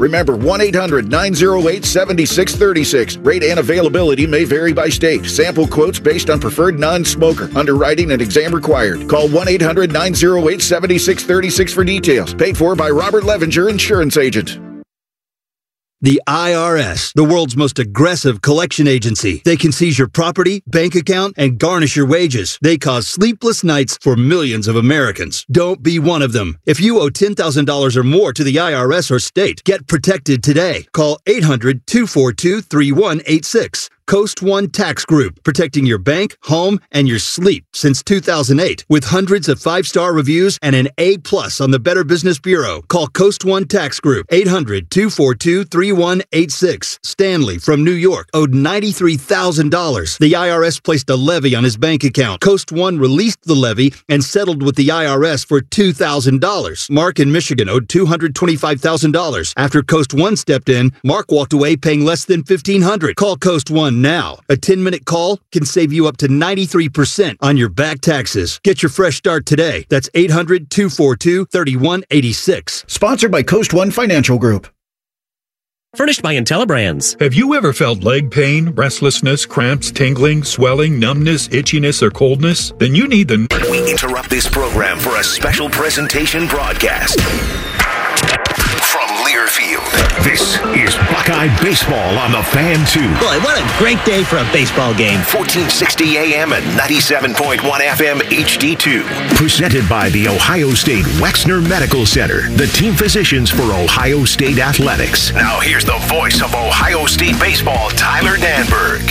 Remember, 1-800-908-7636. Rate and availability may vary by state. Sample quotes based on preferred non-smoker. Underwriting and exam required. Call 1-800-908-7636 for details. Paid for by Robert Levenger, Insurance Agent. The IRS, the world's most aggressive collection agency. They can seize your property, bank account, and garnish your wages. They cause sleepless nights for millions of Americans. Don't be one of them. If you owe $10,000 or more to the IRS or state, get protected today. Call 800-242-3186. Coast One Tax Group, protecting your bank, home, and your sleep since 2008. With hundreds of 5-star reviews and an A+ on the Better Business Bureau. Call Coast One Tax Group, 800-242-3186. Stanley from New York owed $93,000. The IRS placed a levy on his bank account. Coast One released the levy and settled with the IRS for $2,000. Mark in Michigan owed $225,000. After Coast One stepped in, Mark walked away paying less than $1,500. Call Coast One now. A 10-minute call can save you up to 93% on your back taxes. Get your fresh start today. That's 800-242-3186. Sponsored by Coast One Financial Group. Furnished by IntelliBrands. Have you ever felt leg pain, restlessness, cramps, tingling, swelling, numbness, itchiness, or coldness? Then you need the... We interrupt this program for a special presentation broadcast. From Learfield, this is Buckeye Baseball on the Fan 2. Boy, what a great day for a baseball game. 1460 AM and 97.1 FM HD2. Presented by the Ohio State Wexner Medical Center, the team physicians for Ohio State Athletics. Now here's the voice of Ohio State baseball, Tyler Danberg.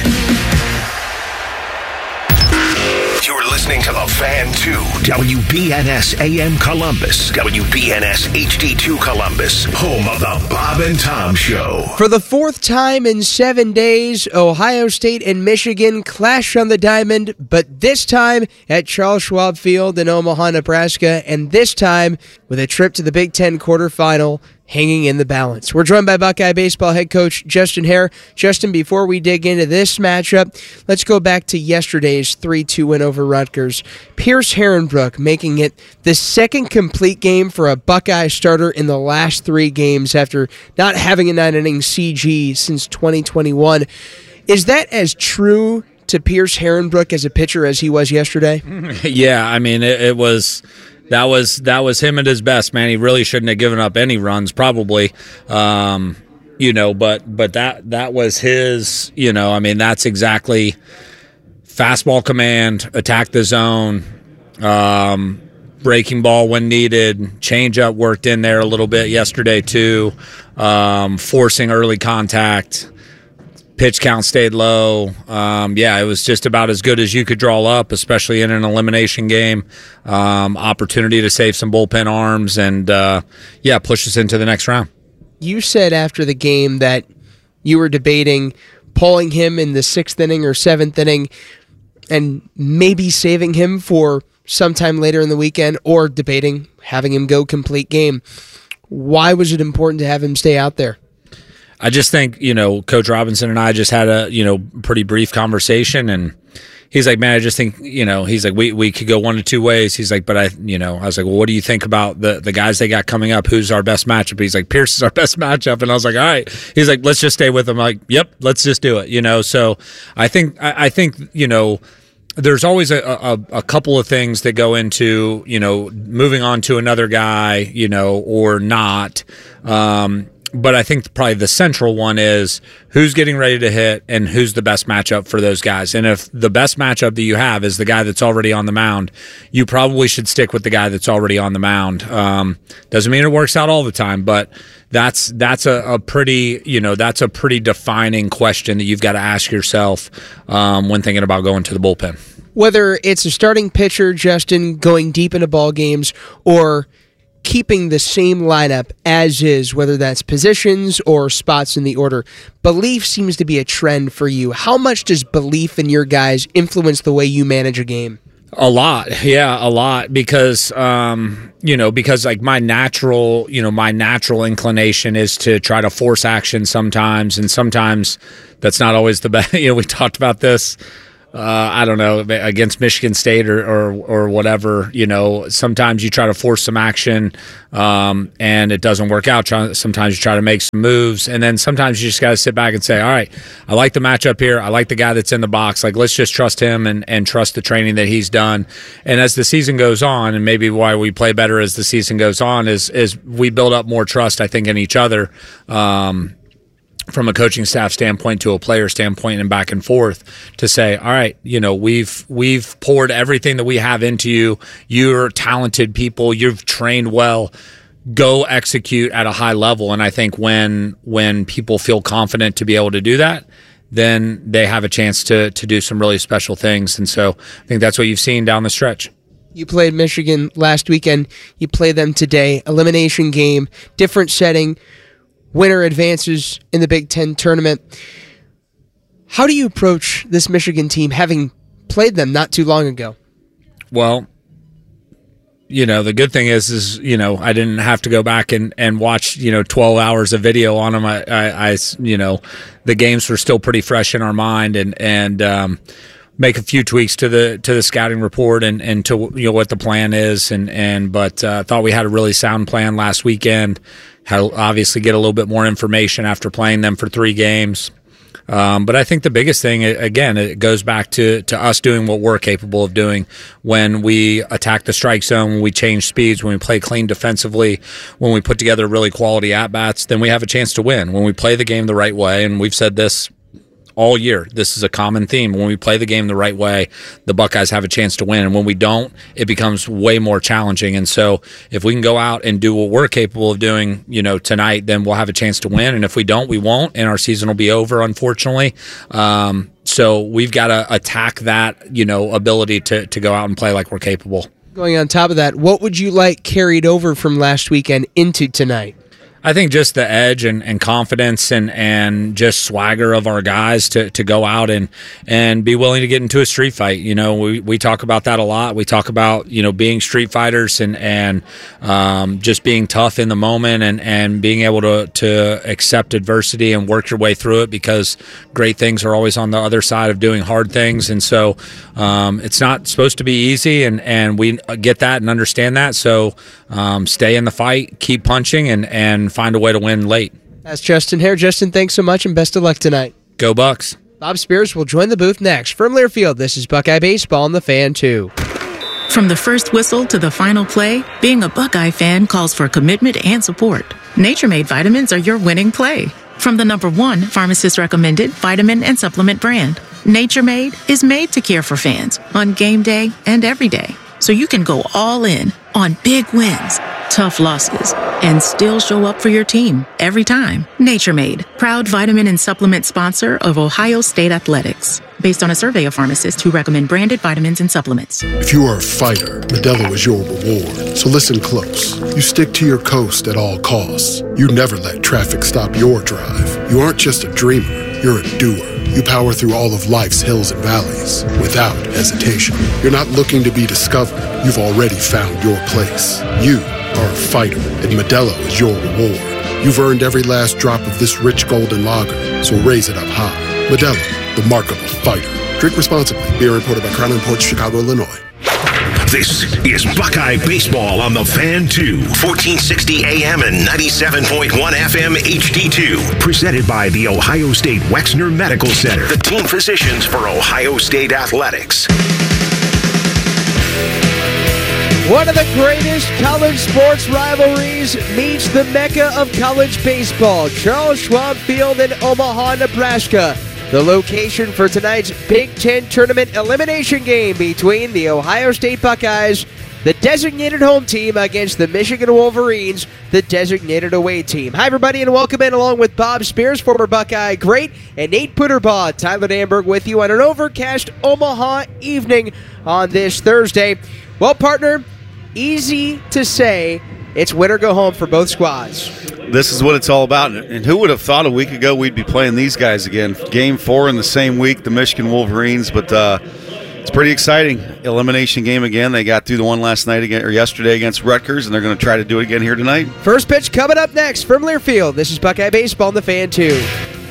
You're listening to The Fan 2, WBNS AM Columbus, WBNS HD2 Columbus, home of the Bob and Tom Show. For the fourth time in 7 days, Ohio State and Michigan clash on the diamond, but this time at Charles Schwab Field in Omaha, Nebraska, and this time with a trip to the Big Ten quarterfinal hanging in the balance. We're joined by Buckeye Baseball head coach Justin Hare. Justin, before we dig into this matchup, let's go back to yesterday's 3-2 win over Rutgers. Pierce Herrenbrook making it the second complete game for a Buckeye starter in the last 3 games after not having a 9-inning CG since 2021. Is that as true to Pierce Herrenbrook as a pitcher as he was yesterday? Yeah, I mean, it was... That was him at his best, man. He really shouldn't have given up any runs, probably. But that was his. I mean, that's exactly fastball command, attack the zone, breaking ball when needed, changeup worked in there a little bit yesterday too, forcing early contact. Pitch count stayed low. It was just about as good as you could draw up, especially in an elimination game. Opportunity to save some bullpen arms and, push us into the next round. You said after the game that you were debating pulling him in the 6th inning or 7th inning and maybe saving him for sometime later in the weekend, or debating having him go complete game. Why was it important to have him stay out there? I just think, Coach Robinson and I just had a, pretty brief conversation, and he's like, man, I just think, he's like, we could go one of two ways. He's like, but I was like, well, what do you think about the guys they got coming up? Who's our best matchup? He's like, Pierce is our best matchup. And I was like, all right. He's like, let's just stay with him. I'm like, yep, let's just do it. So I think, there's always a couple of things that go into, moving on to another guy, or not. But I think probably the central one is who's getting ready to hit and who's the best matchup for those guys. And if the best matchup that you have is the guy that's already on the mound, you probably should stick with the guy that's already on the mound. Doesn't mean it works out all the time, but that's a pretty defining question that you've got to ask yourself when thinking about going to the bullpen. Whether it's a starting pitcher, Justin, going deep into ball games, or keeping the same lineup as is, whether that's positions or spots in the order, belief seems to be a trend for you. How much does belief in your guys influence the way you manage a game? A lot, because because like my natural inclination is to try to force action sometimes, and sometimes that's not always the best. We talked about this I don't know, against Michigan State or whatever, sometimes you try to force some action and it doesn't work out. Sometimes you try to make some moves, and then sometimes you just got to sit back and say, all right, I like the matchup here. I like the guy that's in the box. Like, let's just trust him and trust the training that he's done. And as the season goes on, and maybe why we play better as the season goes on is we build up more trust, I think, in each other. From a coaching staff standpoint to a player standpoint and back and forth to say, all right, we've poured everything that we have into you. You're talented people. You've trained well. Go execute at a high level. And I think when people feel confident to be able to do that, then they have a chance to do some really special things. And so I think that's what you've seen down the stretch. You played Michigan last weekend. You play them today. Elimination game, different setting. Winner advances in the Big Ten tournament. How do you approach this Michigan team, having played them not too long ago? Well, the good thing is I didn't have to go back and watch 12 hours of video on them. I the games were still pretty fresh in our mind, and make a few tweaks to the scouting report and to what the plan is, but thought we had a really sound plan last weekend. Had to obviously get a little bit more information after playing them for 3 games. But I think the biggest thing, again, it goes back to us doing what we're capable of doing when we attack the strike zone, when we change speeds, when we play clean defensively, when we put together really quality at-bats, then we have a chance to win. When we play the game the right way, and we've said this all year, this is a common theme. When we play the game the right way, the Buckeyes have a chance to win. And when we don't, it becomes way more challenging. And so if we can go out and do what we're capable of doing, tonight, then we'll have a chance to win. And if we don't, we won't. And our season will be over, unfortunately. So we've got to attack that, ability to go out and play like we're capable. Going on top of that, what would you like carried over from last weekend into tonight? I think just the edge and confidence and just swagger of our guys to go out and be willing to get into a street fight. We talk about that a lot. We talk about, being street fighters and just being tough in the moment and being able to accept adversity and work your way through it, because great things are always on the other side of doing hard things. And so it's not supposed to be easy, and we get that and understand that. So stay in the fight, keep punching, and find a way to win late. That's Justin Hare. Justin, thanks so much and best of luck tonight. Go Bucks. Bob Spears will join the booth next. From Learfield, this is Buckeye Baseball on the Fan 2. From the first whistle to the final play, being a Buckeye fan calls for commitment and support. Nature Made vitamins are your winning play. From the #1 pharmacist-recommended vitamin and supplement brand, Nature Made is made to care for fans on game day and every day, so you can go all in on big wins, tough losses, and still show up for your team every time. Nature Made, proud vitamin and supplement sponsor of Ohio State Athletics. Based on a survey of pharmacists who recommend branded vitamins and supplements. If you are a fighter, Modelo is your reward. So listen close. You stick to your coast at all costs. You never let traffic stop your drive. You aren't just a dreamer, you're a doer. You power through all of life's hills and valleys without hesitation. You're not looking to be discovered. You've already found your place. You are a fighter, and Modelo is your reward. You've earned every last drop of this rich golden lager, so raise it up high. Modelo, the mark of a fighter. Drink responsibly. Beer imported by Crown Imports, Chicago, Illinois. This is Buckeye Baseball on the Fan 2, 1460 AM and 97.1 FM HD2. Presented by the Ohio State Wexner Medical Center, the team physicians for Ohio State Athletics. One of the greatest college sports rivalries meets the mecca of college baseball, Charles Schwab Field in Omaha, Nebraska. The location for tonight's Big Ten tournament elimination game between the Ohio State Buckeyes, the designated home team, against the Michigan Wolverines, the designated away team. Hi, everybody, and welcome in along with Bob Spears, former Buckeye great, and Nate Putterbaugh. Tyler Danberg with you on an overcast Omaha evening on this Thursday. Well, partner, easy to say it's win or go home for both squads. This is what it's all about. And who would have thought a week ago we'd be playing these guys again? Game 4 in the same week, the Michigan Wolverines. But it's pretty exciting. Elimination game again. They got through the one last night or yesterday against Rutgers, and they're going to try to do it again here tonight. First pitch coming up next from Learfield. This is Buckeye Baseball on the Fan 2.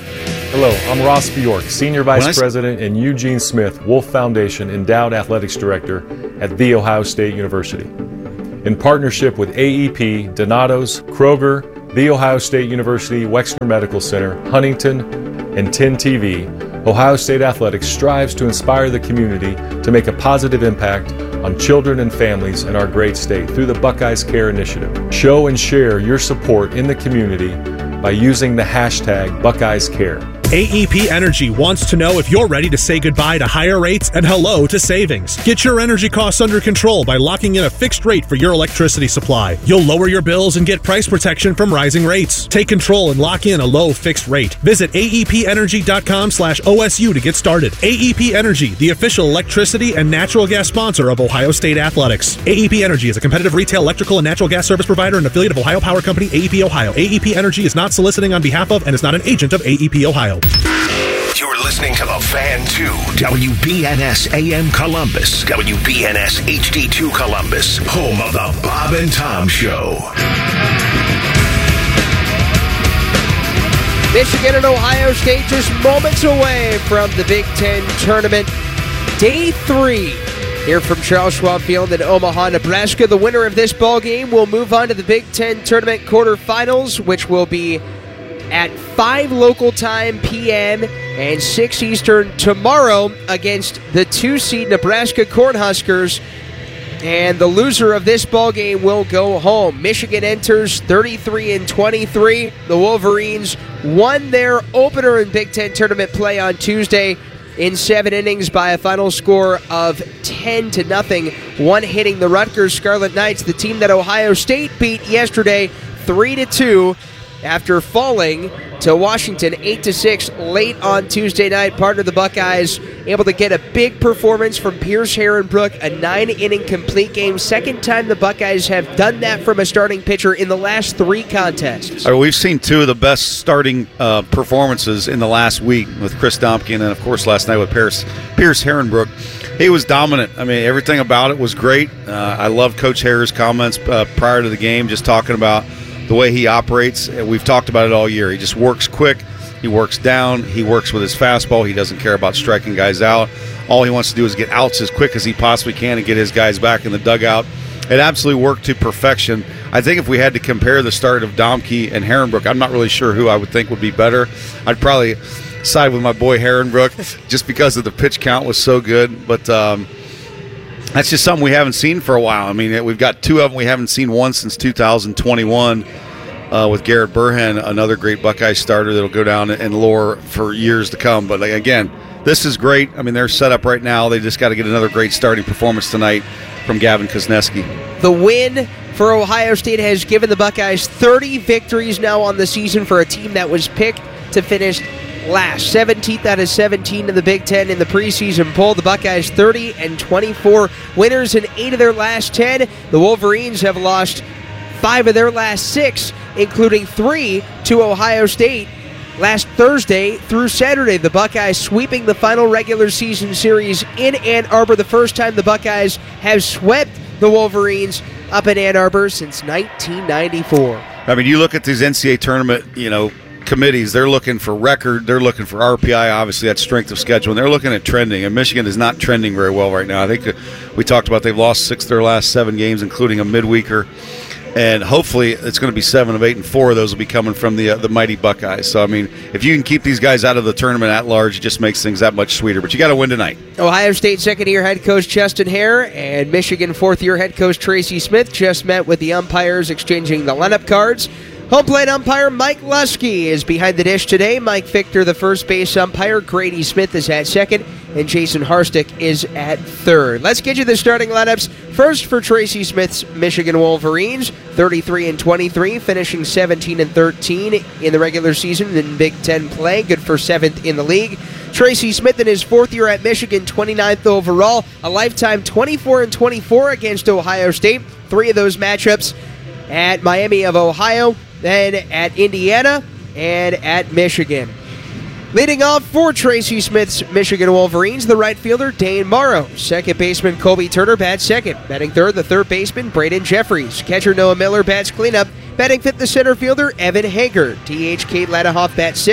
Hello, I'm Ross Bjork, Senior Vice President and Eugene Smith, Wolf Foundation Endowed Athletics Director at The Ohio State University. In partnership with AEP, Donato's, Kroger, The Ohio State University Wexner Medical Center, Huntington, and 10 TV, Ohio State Athletics strives to inspire the community to make a positive impact on children and families in our great state through the Buckeyes Care Initiative. Show and share your support in the community by using the hashtag Buckeyes Care. AEP Energy wants to know if you're ready to say goodbye to higher rates and hello to savings. Get your energy costs under control by locking in a fixed rate for your electricity supply. You'll lower your bills and get price protection from rising rates. Take control and lock in a low fixed rate. Visit aepenergy.com/OSU to get started. AEP Energy, the official electricity and natural gas sponsor of Ohio State Athletics. AEP Energy is a competitive retail electrical and natural gas service provider and affiliate of Ohio Power Company, AEP Ohio. AEP Energy is not soliciting on behalf of and is not an agent of AEP Ohio. You're listening to The Fan 2, WBNS AM Columbus, WBNS HD2 Columbus, home of the Bob and Tom Show. Michigan and Ohio State just moments away from the Big Ten tournament. Day 3 here from Charles Schwab Field in Omaha, Nebraska. The winner of this ball game will move on to the Big Ten tournament quarterfinals, which will be at 5 local time p.m. and 6 Eastern tomorrow against the 2-seed Nebraska Cornhuskers. And the loser of this ball game will go home. Michigan enters 33-23. The Wolverines won their opener in Big Ten tournament play on Tuesday in 7 innings by a final score of 10-0. One hitting the Rutgers Scarlet Knights, the team that Ohio State beat yesterday 3-2. After falling to Washington 8-6 late on Tuesday night. Partner of the Buckeyes able to get a big performance from Pierce Herrenbrook, a 9-inning complete game. Second time the Buckeyes have done that from a starting pitcher in the last 3 contests. We've seen 2 of the best starting performances in the last week with Chris Domke, and then, of course, last night with Pierce Herrenbrook. He was dominant. I mean, everything about it was great. I love Coach Hare's comments prior to the game, just talking about the way he operates. We've talked about it all year. He just works quick. He works down. He works with his fastball. He doesn't care about striking guys out. All he wants to do is get outs as quick as he possibly can and get his guys back in the dugout. It absolutely worked to perfection. I think if we had to compare the start of Domke and Herrenbrook, I'm not really sure who I would think would be better. I'd probably side with my boy Herrenbrook just because of the pitch count was so good. But that's just something we haven't seen for a while. I mean, we've got 2 of them. We haven't seen one since 2021 with Garrett Burhan, another great Buckeye starter that'll go down in lore for years to come. But again, this is great. I mean, they're set up right now. They just got to get another great starting performance tonight from Gavin Kozneski. The win for Ohio State has given the Buckeyes 30 victories now on the season for a team that was picked to finish last. 17th out of 17 in the Big Ten in the preseason poll. The Buckeyes 30-24 winners in 8 of their last 10. The Wolverines have lost 5 of their last 6, including 3 to Ohio State last Thursday through Saturday. The Buckeyes sweeping the final regular season series in Ann Arbor. The first time the Buckeyes have swept the Wolverines up in Ann Arbor since 1994. I mean, you look at these NCAA tournament, committees, they're looking for record, they're looking for RPI, obviously that's strength of schedule, and they're looking at trending, and Michigan is not trending very well right now. I think we talked about they've lost 6 of their last 7 games, including a midweeker, and hopefully it's going to be 7 of 8, and 4 of those will be coming from the mighty Buckeyes. So, I mean, if you can keep these guys out of the tournament at large, it just makes things that much sweeter, but you got to win tonight. Ohio State second-year head coach Justin Hare and Michigan fourth-year head coach Tracy Smith just met with the umpires exchanging the lineup cards. Home plate umpire Mike Lusky is behind the dish today. Mike Victor, the first base umpire. Grady Smith is at second, and Jason Harstick is at third. Let's get you the starting lineups. First for Tracy Smith's Michigan Wolverines, 33-23, finishing 17-13 in the regular season in Big Ten play. Good for 7th in the league. Tracy Smith in his 4th year at Michigan, 29th overall, a lifetime 24-24 against Ohio State. 3 of those matchups at Miami of Ohio, then at Indiana, and at Michigan. Leading off for Tracy Smith's Michigan Wolverines, the right fielder, Dane Morrow. Second baseman, Colby Turner, bats second. Batting third, the third baseman, Braden Jeffries. Catcher, Noah Miller, bats cleanup. Batting fifth, the center fielder, Evan Hager. DH, Kate Ladahoff, bats sixth.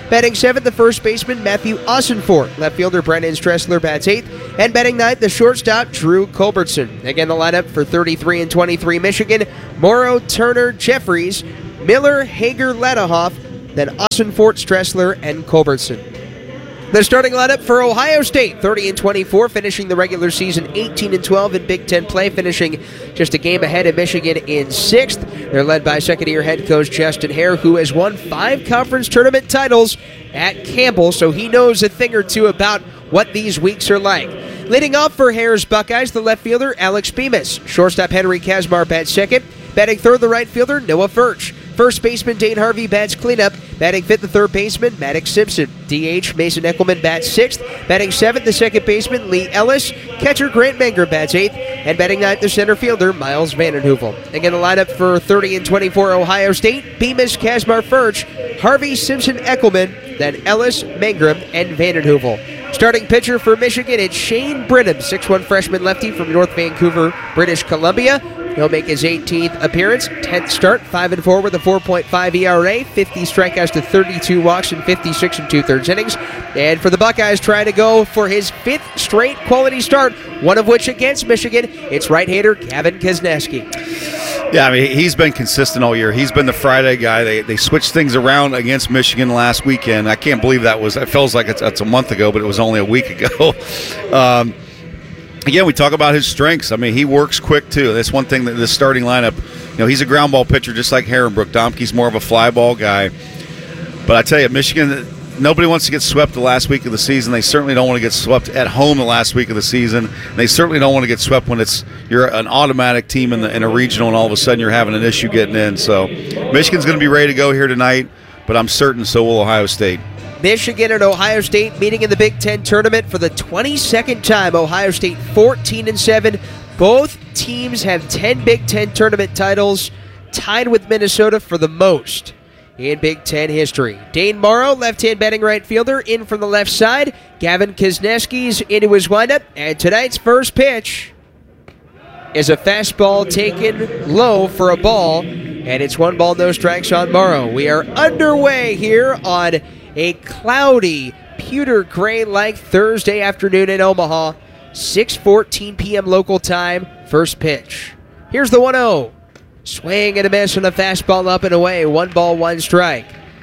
Batting 7th, the first baseman, Matthew Ossenfort. Left fielder, Brennan Stressler, bats 8th. And batting 9th, the shortstop, Drew Culbertson. Again, the lineup for 33 and 23 Michigan: Morrow, Turner, Jeffries, Miller, Hager, Ladahoff, then Ossenfort, Stressler, and Culbertson. The starting lineup for Ohio State: 30 and 24, finishing the regular season 18 and 12 in Big Ten play, finishing just a game ahead of Michigan in 6th. They're led by second-year head coach Justin Hare, who has won 5 conference tournament titles at Campbell, so he knows a thing or two about what these weeks are like. Leading off for Hare's Buckeyes, the left fielder Alex Bemis. Shortstop Henry Kazmar bats 2nd. Batting 3rd, the right fielder Noah Furch. First baseman Dane Harvey bats cleanup. Batting 5th, the third baseman Maddox Simpson. DH Mason Eckelman bats 6th. Batting 7th, the second baseman Lee Ellis. Catcher Grant Menger bats 8th. And batting 9th, the center fielder Miles Vandenheuvel. Again, the lineup for 30 and 24 Ohio State: Bemis, Kazmar, Furch, Harvey, Simpson, Eckelman, then Ellis, Mangrum, and Vandenheuvel. Starting pitcher for Michigan, it's Shane Brenham, 6'1" freshman lefty from North Vancouver, British Columbia. He'll make his 18th appearance, 10th start, 5-4 with a 4.5 ERA, 50 strikeouts to 32 walks in 56 2/3 innings. And for the Buckeyes, trying to go for his 5th straight quality start, one of which against Michigan, it's right-hander Gavin Kisneski. Yeah, I mean, he's been consistent all year. He's been the Friday guy. They switched things around against Michigan last weekend. I can't believe it feels like it's a month ago, but it was only a week ago. Again, we talk about his strengths. I mean, he works quick, too. That's one thing that the starting lineup, he's a ground ball pitcher just like Herrenbrook. Domke's more of a fly ball guy. But I tell you, Michigan, nobody wants to get swept the last week of the season. They certainly don't want to get swept at home the last week of the season. They certainly don't want to get swept when you're an automatic team in a regional and all of a sudden you're having an issue getting in. So Michigan's going to be ready to go here tonight, but I'm certain so will Ohio State. Michigan and Ohio State meeting in the Big Ten tournament for the 22nd time. Ohio State 14-7. Both teams have 10 Big Ten tournament titles, tied with Minnesota for the most in Big Ten history. Dane Morrow, left-hand batting right fielder, in from the left side. Gavin Kisneski's into his windup, and tonight's first pitch is a fastball taken low for a ball, and it's 1 ball, no strikes on Morrow. We are underway here on a cloudy, pewter gray-like Thursday afternoon in Omaha. 6:14 p.m. local time, first pitch. Here's the 1-0. Swing and a miss on a fastball up and away. 1 ball, 1 strike.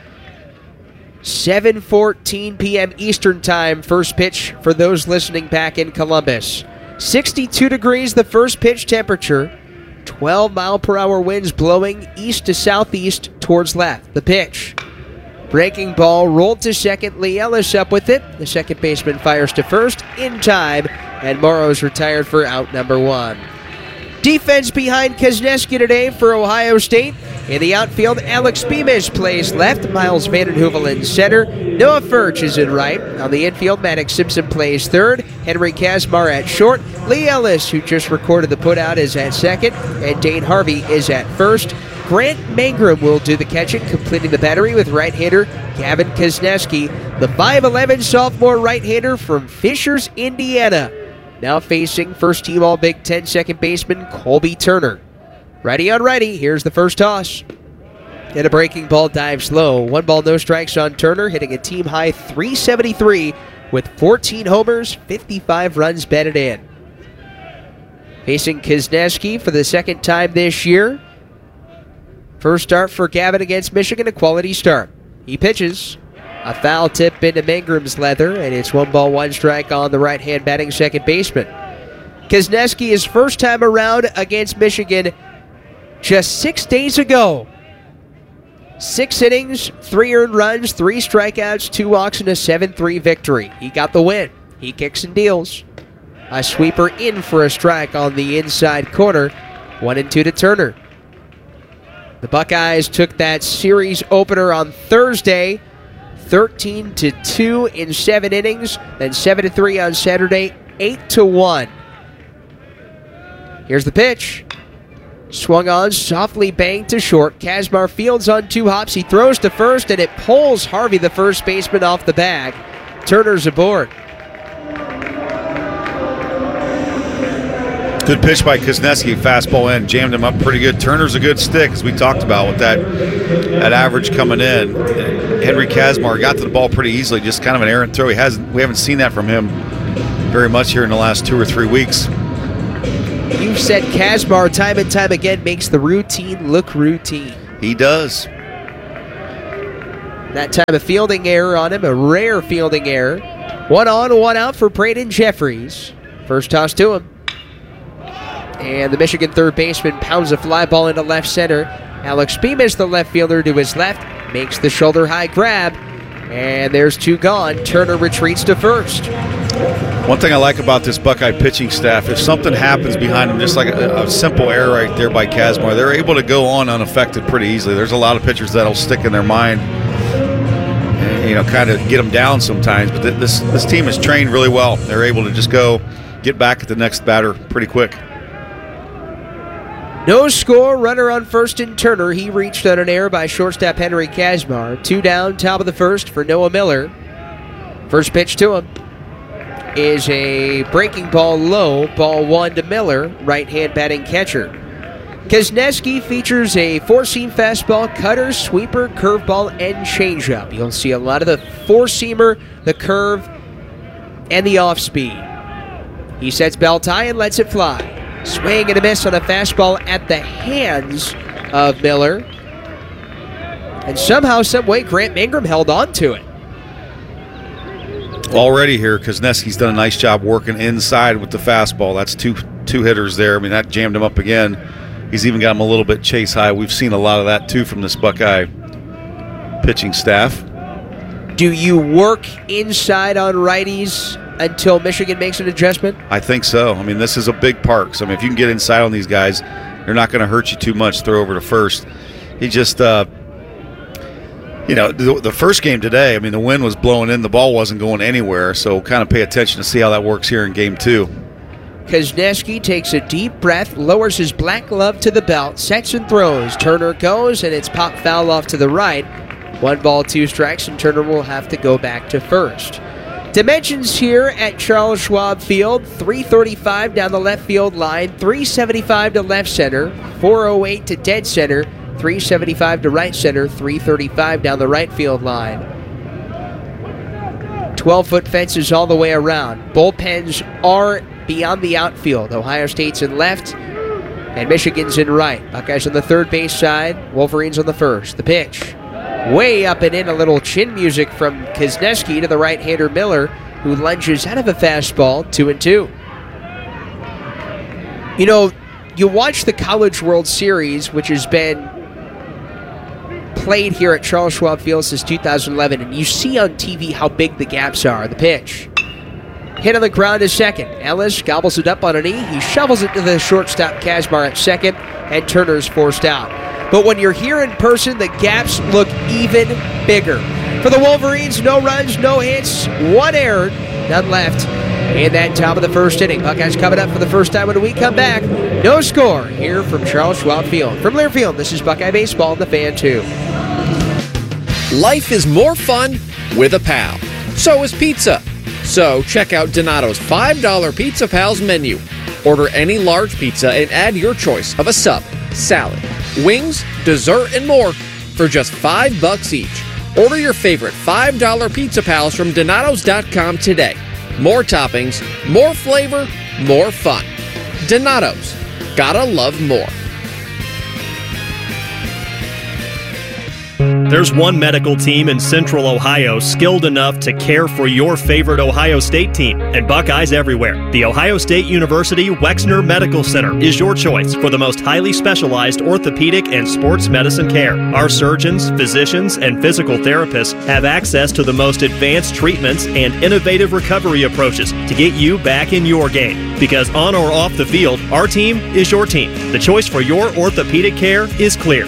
7:14 p.m. Eastern time, first pitch for those listening back in Columbus. 62 degrees the first pitch temperature. 12-mile-per-hour winds blowing east to southeast towards left. The pitch. Breaking ball rolled to second. Lee Ellis up with it. The second baseman fires to first in time, and Morrow's retired for out number 1. Defense behind Kisneski today for Ohio State. In the outfield, Alex Bemis plays left. Miles Vandenheuvel in center. Noah Furch is in right. On the infield, Maddox Simpson plays third. Henry Kazmar at short. Lee Ellis, who just recorded the putout, is at second. And Dane Harvey is at first. Grant Mangrum will do the catching, completing the battery with right-hander Gavin Kisneski, the 5'11 sophomore right-hander from Fishers, Indiana. Now facing first-team All-Big Ten second baseman Colby Turner. Righty on righty, here's the first toss. And a breaking ball dives low. 1 ball, no strikes on Turner, hitting a team-high .373 with 14 homers, 55 runs batted in. Facing Kisneski for the second time this year. First start for Gavin against Michigan, a quality start. He pitches. A foul tip into Mangrum's leather, and it's 1 ball, 1 strike on the right-hand batting second baseman. Kisneski, his first time around against Michigan just 6 days ago. 6 innings, 3 earned runs, 3 strikeouts, 2 walks, and a 7-3 victory. He got the win. He kicks and deals. A sweeper in for a strike on the inside corner. 1-2 to Turner. The Buckeyes took that series opener on Thursday, 13-2 in 7 innings, then 7-3 on Saturday, 8-1. Here's the pitch. Swung on, softly banged to short. Kazmar fields on 2 hops. He throws to first, and it pulls Harvey, the first baseman, off the bag. Turner's aboard. Good pitch by Kisneski, fastball in, jammed him up pretty good. Turner's a good stick, as we talked about, with that average coming in. Henry Kazmar got to the ball pretty easily, just kind of an errant throw. We haven't seen that from him very much here in the last 2 or 3 weeks. You've said Kazmar time and time again makes the routine look routine. He does. That time a fielding error on him, a rare fielding error. 1 on, 1 out for Braden Jeffries. First toss to him. And the Michigan third baseman pounds a fly ball into left center. Alex Bemis, the left fielder, to his left, makes the shoulder high grab. And there's 2 gone. Turner retreats to first. One thing I like about this Buckeye pitching staff, if something happens behind them, just like a simple error right there by Kazmar, they're able to go on unaffected pretty easily. There's a lot of pitchers that'll stick in their mind and, kind of get them down sometimes. But this team is trained really well. They're able to just go get back at the next batter pretty quick. No score, runner on first and Turner. He reached on an error by shortstop Henry Kazmar. 2 down, top of the first for Noah Miller. First pitch to him is a breaking ball low, ball 1 to Miller, right-hand batting catcher. Kazneski features a 4-seam fastball, cutter, sweeper, curveball, and changeup. You'll see a lot of the 4-seamer, the curve, and the off-speed. He sets belt high and lets it fly. Swing and a miss on a fastball at the hands of Miller. And somehow, some way, Grant Mangrum held on to it. Already here, Kazneski's done a nice job working inside with the fastball. That's two hitters there. I mean, that jammed him up again. He's even got him a little bit chase high. We've seen a lot of that, too, from this Buckeye pitching staff. Do you work inside on righties until Michigan makes an adjustment? I think so. I mean, this is a big park. So, I mean, if you can get inside on these guys, they're not going to hurt you too much. Throw over to first. He just, the first game today, I mean, the wind was blowing in. The ball wasn't going anywhere. So kind of pay attention to see how that works here in game 2. Kazneski takes a deep breath, lowers his black glove to the belt, sets and throws. Turner goes, and it's pop foul off to the right. 1 ball, 2 strikes, and Turner will have to go back to first. Dimensions here at Charles Schwab Field, 335 down the left field line, 375 to left center, 408 to dead center, 375 to right center, 335 down the right field line. 12-foot fences all the way around. Bullpens are beyond the outfield. Ohio State's in left, and Michigan's in right. Buckeyes on the third base side, Wolverines on the first. The pitch. Way up and in, a little chin music from Kazneski to the right-hander Miller, who lunges out of a fastball, 2-2. You know, you watch the College World Series, which has been played here at Charles Schwab Field since 2011, and you see on TV how big the gaps are. The pitch. Hit on the ground to second. Ellis gobbles it up on a knee. He shovels it to the shortstop Kazmar at second, and Turner's forced out. But when you're here in person, the gaps look even bigger. For the Wolverines, no runs, no hits, 1 error, none left in that top of the first inning. Buckeyes coming up for the first time when we come back. No score here from Charles Schwab Field. From Learfield, this is Buckeye Baseball on the Fan 2. Life is more fun with a pal. So is pizza. So check out Donato's $5 Pizza Pals menu. Order any large pizza and add your choice of a sub, salad, wings, dessert, and more for just $5 each. Order your favorite $5 Pizza Pals from Donatos.com today. More toppings, more flavor, more fun. Donatos. Gotta love more. There's one medical team in Central Ohio skilled enough to care for your favorite Ohio State team, and Buckeyes everywhere. The Ohio State University Wexner Medical Center is your choice for the most highly specialized orthopedic and sports medicine care. Our surgeons, physicians, and physical therapists have access to the most advanced treatments and innovative recovery approaches to get you back in your game. Because on or off the field, our team is your team. The choice for your orthopedic care is clear.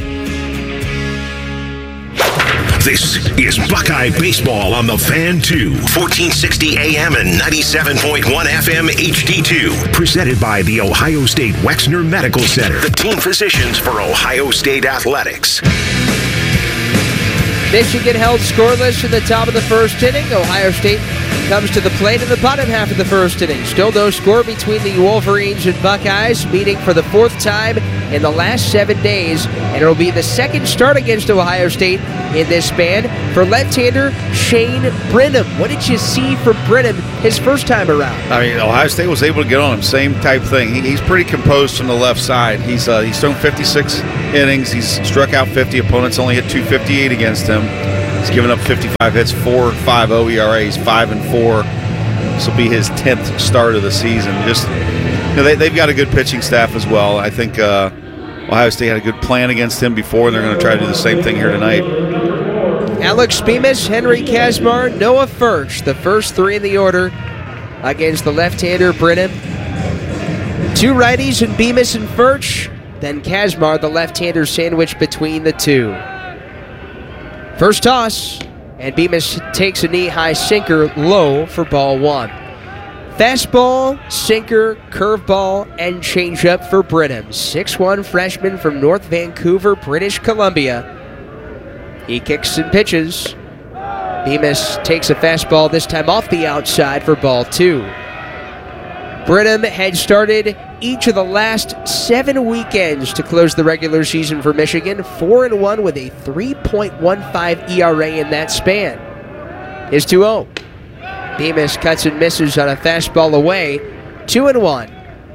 This is Buckeye Baseball on the Fan 2, 1460 AM and 97.1 FM HD2. Presented by the Ohio State Wexner Medical Center, the team physicians for Ohio State athletics. Michigan held scoreless in the top of the first inning. Ohio State comes to the plate in the bottom half of the first inning. Still no score between the Wolverines and Buckeyes, meeting for the fourth time in the last 7 days, and it'll be the second start against Ohio State in this span for left-hander Shane Brenham. What did you see from Brenham his first time around? I mean, Ohio State was able to get on him. Same type thing. He's pretty composed from the left side. He's thrown 56 innings. He's struck out 50. Opponents only hit 258 against him. He's given up 55 hits, 4.50 ERA. He's 5-4. This will be his 10th start of the season. Just they've got a good pitching staff as well. I think Ohio State had a good plan against him before, and they're going to try to do the same thing here tonight. Alex Bemis, Henry Kazmar, Noah Furch, the first three in the order against the left-hander Brenham. Two righties in Bemis and Furch, then Kazmar, the left-hander, sandwiched between the two. First toss, and Bemis takes a knee-high sinker low for ball one. Fastball, sinker, curveball, and changeup for Brenham. 6'1" freshman from North Vancouver, British Columbia. He kicks and pitches. Bemis takes a fastball, this time off the outside for ball two. Brenham had started each of the last 7 weekends to close the regular season for Michigan, 4-1 with a 3.15 ERA in that span. His 2-0. Bemis cuts and misses on a fastball away, 2-1.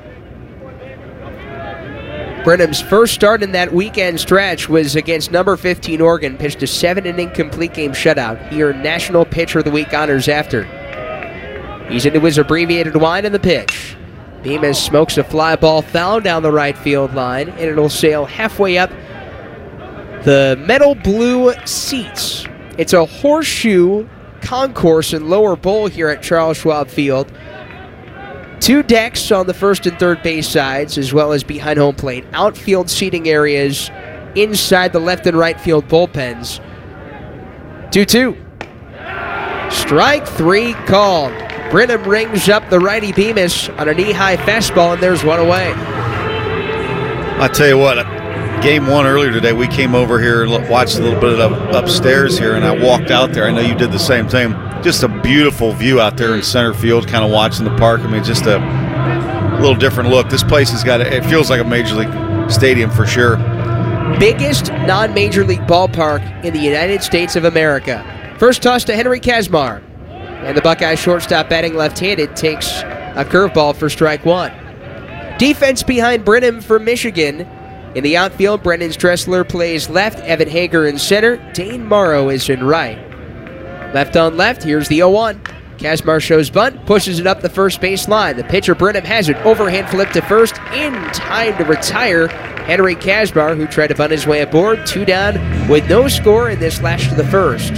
Brenham's first start in that weekend stretch was against number 15 Oregon, pitched a 7-inning complete game shutout. He earned National Pitcher of the Week honors after. He's into his abbreviated line in the pitch. Bemis smokes a fly ball foul down the right field line, and it'll sail halfway up the metal blue seats. It's a horseshoe concourse and lower bowl here at Charles Schwab Field. 2 decks on the first and third base sides, as well as behind home plate. Outfield seating areas inside the left and right field bullpens. 2-2. Strike 3 called. Brenham rings up the righty Bemis on a knee-high fastball, and there's one away. I tell you what, game one earlier today, we came over here and watched a little bit of upstairs here, and I walked out there. I know you did the same thing. Just a beautiful view out there in center field, kind of watching the park. I mean, just a little different look. This place has got it feels like a major league stadium for sure. Biggest non-major league ballpark in the United States of America. First toss to Henry Kazmar. And the Buckeye shortstop, batting left-handed, takes a curveball for strike one. Defense behind Brenham for Michigan. In the outfield, Brennan Stressler plays left, Evan Hager in center, Dane Morrow is in right. Left on left, here's the 0-1. Kazmar shows bunt, pushes it up the first base line. The pitcher, Brenham, has it. Overhand flip to first, in time to retire Henry Kazmar, who tried to bunt his way aboard. 2 down with no score in this lash to the first.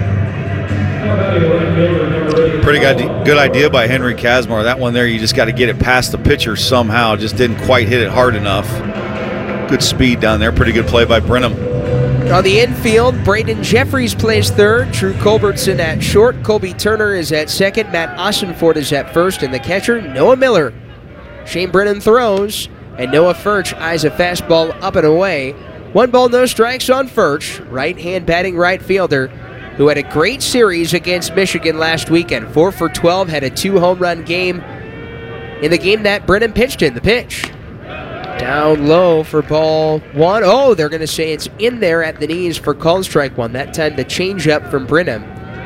Pretty good idea by Henry Kazmar. That one there, you just got to get it past the pitcher somehow. Just didn't quite hit it hard enough. Good speed down there. Pretty good play by Brenham. On the infield, Braden Jeffries plays third. Drew Culbertson at short. Colby Turner is at second. Matt Ossenford is at first. And the catcher, Noah Miller. Shane Brenham throws, and Noah Furch eyes a fastball up and away. 1 ball, no strikes on Furch. Right-hand batting right fielder, who had a great series against Michigan last weekend. 4 for 12, had a 2-home-run game in the game that Brenham pitched in. The pitch down low for ball one. Oh, they're going to say it's in there at the knees for called strike one. That time the changeup from Brenham.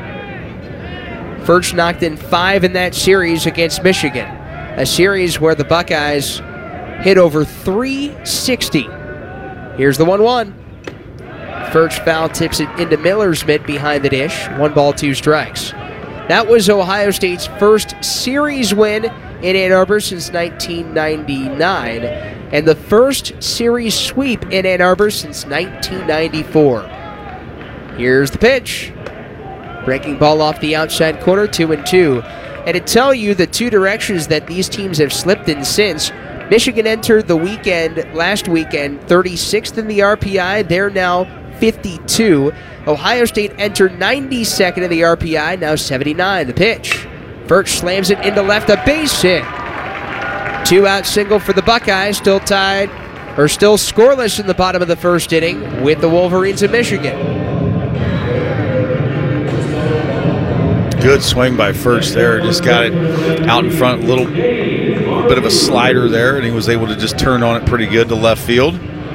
Furch knocked in 5 in that series against Michigan. A series where the Buckeyes hit over 360. Here's the 1-1. Furch foul tips it into Miller's mitt behind the dish. 1 ball, 2 strikes. That was Ohio State's first series win in Ann Arbor since 1999, and the first series sweep in Ann Arbor since 1994. Here's the pitch. Breaking ball off the outside corner, 2-2. And to tell you the 2 directions that these teams have slipped in since, Michigan entered the weekend, last weekend, 36th in the RPI. They're now 52. Ohio State entered 92nd in the RPI, now 79. The pitch. Furch slams it into left, a base hit. 2-out single for the Buckeyes, still scoreless in the bottom of the first inning with the Wolverines of Michigan. Good swing by Furch there. Just got it out in front, a little bit of a slider there, and he was able to just turn on it pretty good to left field.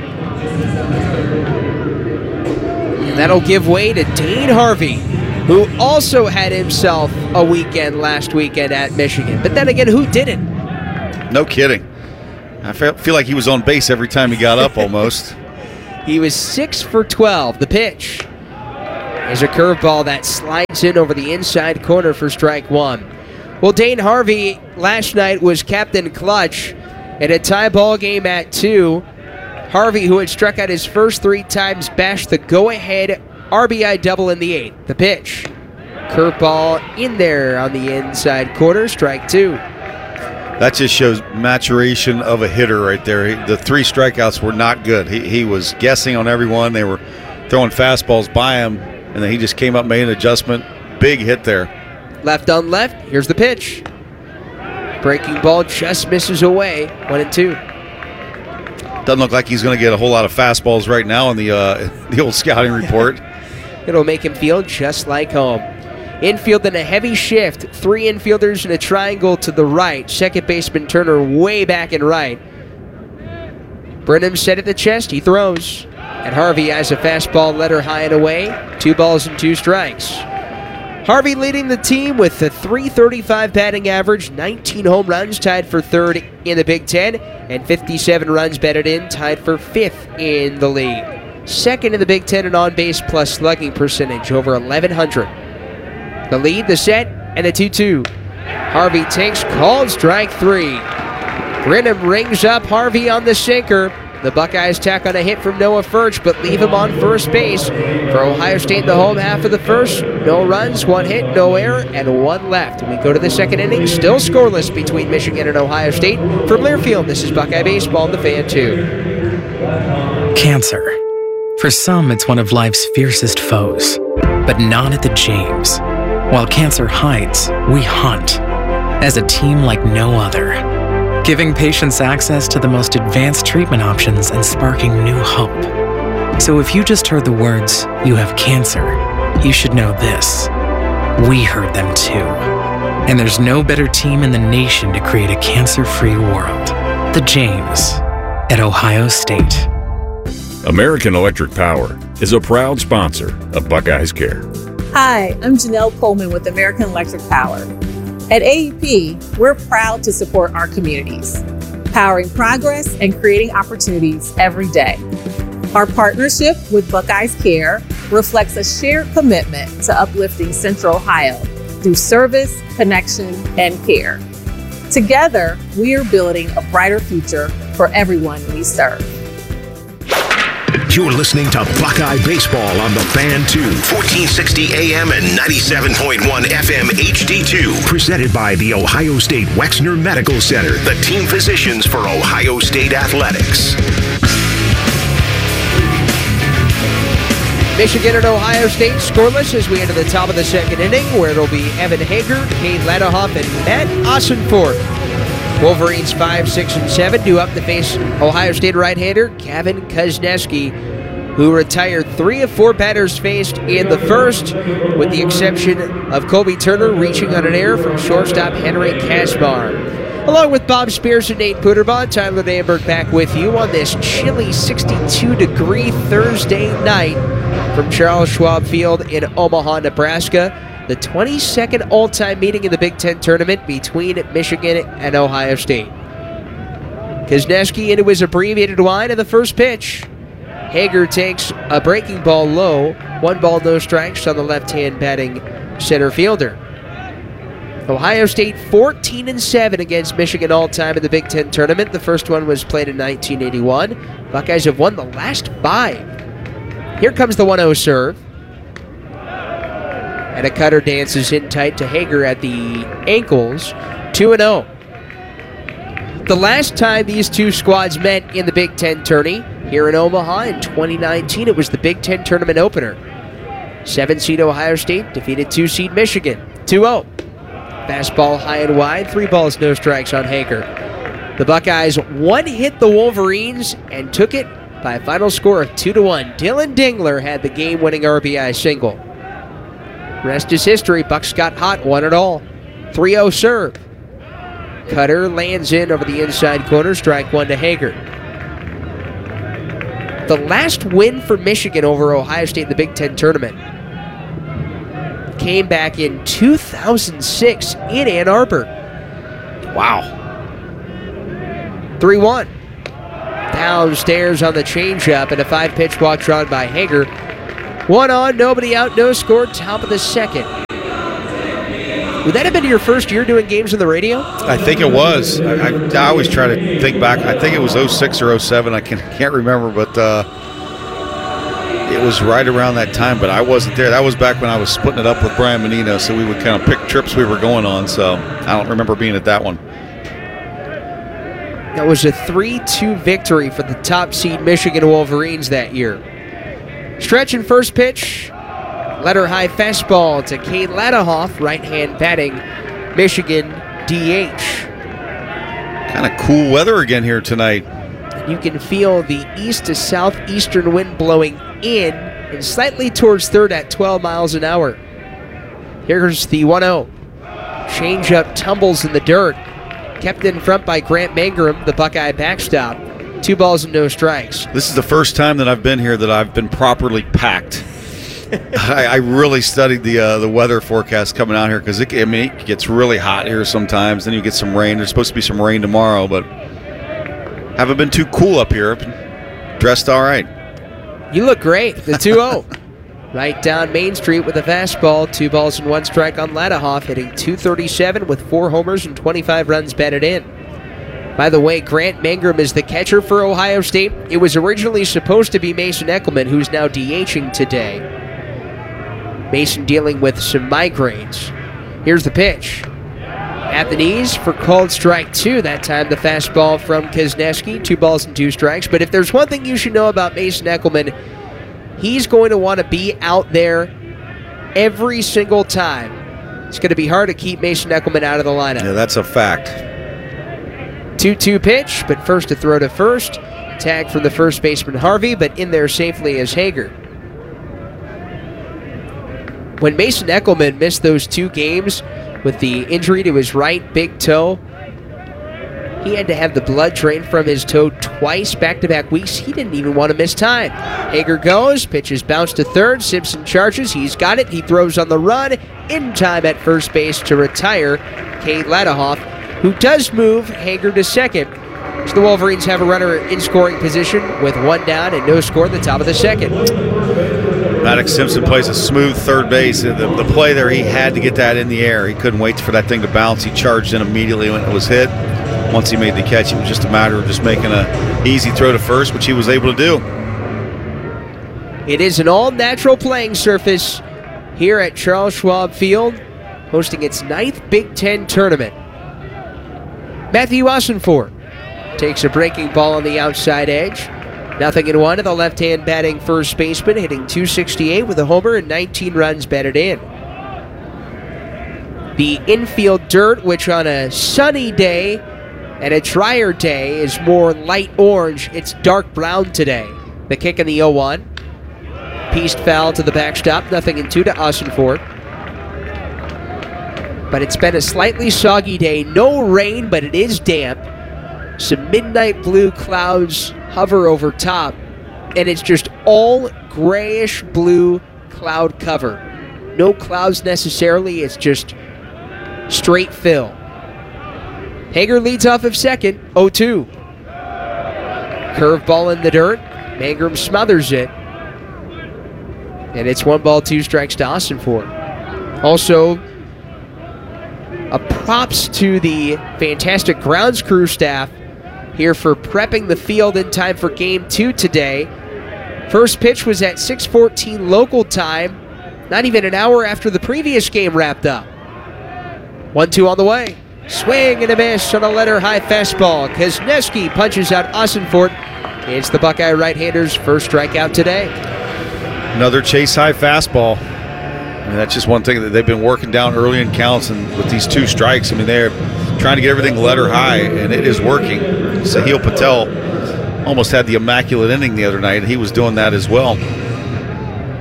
And that'll give way to Dane Harvey, who also had himself a weekend last weekend at Michigan. But then again, who didn't? No kidding. I feel like he was on base every time he got up almost. He was 6 for 12. The pitch is a curveball that slides in over the inside corner for strike one. Well, Dane Harvey last night was captain clutch in a tie ball game at 2. Harvey, who had struck out his first 3 times, bashed the go-ahead RBI double in the 8th. The pitch, curveball in there on the inside corner, strike 2. That just shows maturation of a hitter right there. The 3 strikeouts were not good. He was guessing on everyone. They were throwing fastballs by him, and then he just came up, made an adjustment. Big hit there. Left on left. Here's the pitch. Breaking ball just misses away. 1-2. Doesn't look like he's going to get a whole lot of fastballs right now in the old scouting report. It'll make him feel just like home. Infield in a heavy shift. 3 infielders in a triangle to the right. Second baseman Turner way back and right. Brenham set at the chest. He throws. And Harvey has a fastball letter high and away. 2 balls and 2 strikes. Harvey leading the team with a .335 batting average, 19 home runs, tied for 3rd in the Big Ten, and 57 runs batted in, tied for 5th in the league. 2nd in the Big Ten in on-base plus slugging percentage, over 1,100. The lead, the set, and a 2-2. Harvey takes called strike 3. Brenham rings up Harvey on the sinker. The Buckeyes tack on a hit from Noah Furch, but leave him on first base. For Ohio State in the home half of the first, no runs, 1 hit, no error, and 1 left. We go to the second inning, still scoreless between Michigan and Ohio State. From Learfield, this is Buckeye Baseball, the Fan 2. Cancer. For some, it's one of life's fiercest foes, but not at the James. While cancer hides, we hunt. As a team like no other. Giving patients access to the most advanced treatment options and sparking new hope. So if you just heard the words, "You have cancer," you should know this. We heard them too. And there's no better team in the nation to create a cancer-free world. The James at Ohio State. American Electric Power is a proud sponsor of Buckeyes Care. Hi, I'm Janelle Coleman with American Electric Power. At AEP, we're proud to support our communities, powering progress and creating opportunities every day. Our partnership with Buckeyes Care reflects a shared commitment to uplifting Central Ohio through service, connection, and care. Together, we are building a brighter future for everyone we serve. You're listening to Buckeye Baseball on the Fan 2, 1460 AM and 97.1 FM HD2. Presented by the Ohio State Wexner Medical Center, the team physicians for Ohio State Athletics. Michigan and Ohio State scoreless as we enter the top of the second inning, where it'll be Evan Hager, Cade Ladahoff, and Matt Ossenfort. Wolverines 5, 6, and 7 due up to face Ohio State right-hander Gavin Kozneski, who retired 3 of 4 batters faced in the first, with the exception of Colby Turner reaching on an error from shortstop Henry Kasmar. Along with Bob Spears and Nate Puderbaugh, Tyler Damberg back with you on this chilly 62-degree Thursday night from Charles Schwab Field in Omaha, Nebraska. The 22nd all-time meeting in the Big Ten tournament between Michigan and Ohio State. Kozneski into his abbreviated line of the first pitch. Hager takes a breaking ball low. 1 ball, no strikes on the left-hand batting center fielder. Ohio State 14-7 against Michigan all-time in the Big Ten tournament. The first one was played in 1981. Buckeyes have won the last 5. Here comes the 1-0 serve. And a cutter dances in tight to Hager at the ankles. 2-0. The last time these two squads met in the Big Ten tourney here in Omaha in 2019, it was the Big Ten tournament opener. 7-seed Ohio State defeated 2-seed Michigan. 2-0. Fastball high and wide. 3 balls, no strikes on Hager. The Buckeyes one-hit the Wolverines and took it by a final score of 2-1. Dylan Dingler had the game-winning RBI single. Rest is history. Bucks got hot, won it all. 3-0 serve. Cutter lands in over the inside corner. Strike one to Hager. The last win for Michigan over Ohio State in the Big Ten tournament came back in 2006 in Ann Arbor. Wow. 3-1. Downstairs on the changeup and a 5-pitch walk drawn by Hager. 1 on, nobody out, no score, top of the second. Would that have been your first year doing games on the radio? I think it was. I always try to think back. I think it was 06 or 07. I can't remember, but it was right around that time, but I wasn't there. That was back when I was splitting it up with Brian Menino, so we would kind of pick trips we were going on, so I don't remember being at that one. That was a 3-2 victory for the top seed Michigan Wolverines that year. Stretch and first pitch. Letter high fastball to Cade Ladahoff, right-hand batting, Michigan DH. Kind of cool weather again here tonight. You can feel the east to southeastern wind blowing in and slightly towards third at 12 miles an hour. Here's the 1-0. Changeup tumbles in the dirt. Kept in front by Grant Mangrum, the Buckeye backstop. 2 balls and no strikes. This is the first time that I've been here that I've been properly packed. I really studied the weather forecast coming out here because it gets really hot here sometimes. Then you get some rain. There's supposed to be some rain tomorrow, but haven't been too cool up here. Dressed all right. You look great. The 2-0. Right down Main Street with a fastball. 2 balls and 1 strike on Ladahoff, hitting .237 with 4 homers and 25 runs batted in. By the way, Grant Mangrum is the catcher for Ohio State. It was originally supposed to be Mason Eckelman, who's now DHing today. Mason dealing with some migraines. Here's the pitch. At the knees for called strike 2. That time the fastball from Kuzneski. 2 balls and 2 strikes. But if there's one thing you should know about Mason Eckelman, he's going to want to be out there every single time. It's going to be hard to keep Mason Eckelman out of the lineup. Yeah, that's a fact. 2-2 pitch, but first to throw to first. Tag from the first baseman Harvey, but in there safely is Hager. When Mason Eckelman missed those 2 games with the injury to his right big toe, he had to have the blood drained from his toe twice back-to-back weeks. He didn't even want to miss time. Hager goes, pitches bounce to third. Simpson charges. He's got it. He throws on the run in time at first base to retire Cade Ladahoff, who does move Hager to second. So the Wolverines have a runner in scoring position with 1 down and no score at the top of the second. Maddox Simpson plays a smooth third base. The play there, he had to get that in the air. He couldn't wait for that thing to bounce. He charged in immediately when it was hit. Once he made the catch, it was just a matter of just making an easy throw to first, which he was able to do. It is an all-natural playing surface here at Charles Schwab Field, hosting its 9th Big Ten tournament. Matthew Ossenfort takes a breaking ball on the outside edge. 0-1 to the left-hand batting first baseman, hitting .268 with a homer and 19 runs batted in. The infield dirt, which on a sunny day and a drier day is more light orange, it's dark brown today. The kick in the 0-1. Pieced foul to the backstop, 0-2 to Ossenfort. But it's been a slightly soggy day. No rain, but it is damp. Some midnight blue clouds hover over top, and it's just all grayish blue cloud cover. No clouds necessarily, it's just straight fill. Hager leads off of second, 0-2. Curveball in the dirt. Mangrum smothers it. And it's 1 ball, 2 strikes to Ossenfort. Also, a props to the fantastic grounds crew staff here for prepping the field in time for Game 2 today. First pitch was at 6:14 local time, not even an hour after the previous game wrapped up. 1-2 on the way. Swing and a miss on a letter high fastball. Kuzneski punches out Ossenfort. It's the Buckeye right-hander's first strikeout today. Another chase high fastball. I mean, that's just one thing that they've been working down early in counts, and with these 2 strikes, I mean, they're trying to get everything letter high, and it is working. Sahil Patel almost had the immaculate inning the other night, and he was doing that as well.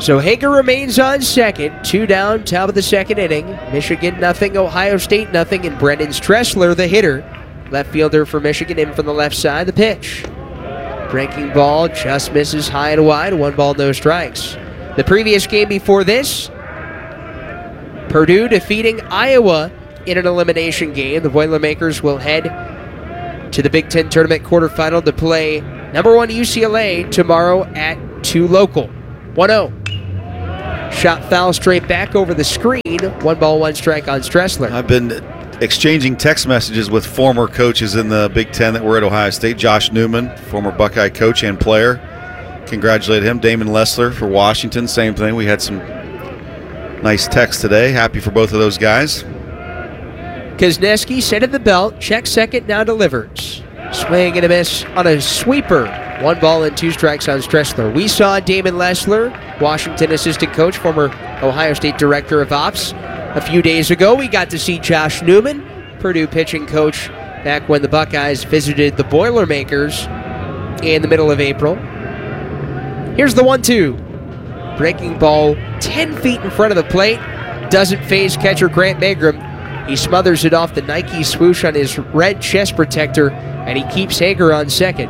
So Hager remains on second. 2 down, top of the second inning. Michigan nothing, Ohio State nothing, and Brendan Stressler, the hitter. Left fielder for Michigan in from the left side. The pitch. Breaking ball just misses high and wide. 1 ball, no strikes. The previous game before this, Purdue defeating Iowa in an elimination game. The Boilermakers will head to the Big Ten Tournament quarterfinal to play number 1 UCLA tomorrow at 2 local. 1-0. Shot foul straight back over the screen. 1 ball, 1 strike on Stressler. I've been exchanging text messages with former coaches in the Big Ten that were at Ohio State. Josh Newman, former Buckeye coach and player. Congratulate him. Damon Lessler for Washington, same thing. We had some nice texts today. Happy for both of those guys. Kuzneski set at the belt. Check second, now delivers. Swing and a miss on a sweeper. 1 ball and 2 strikes on Stressler. We saw Damon Lessler, Washington assistant coach, former Ohio State director of ops. A few days ago, we got to see Josh Newman, Purdue pitching coach, back when the Buckeyes visited the Boilermakers in the middle of April. Here's the 1-2. Breaking ball 10 feet in front of the plate. Doesn't phase catcher Grant Magram. He smothers it off the Nike swoosh on his red chest protector, and he keeps Hager on second.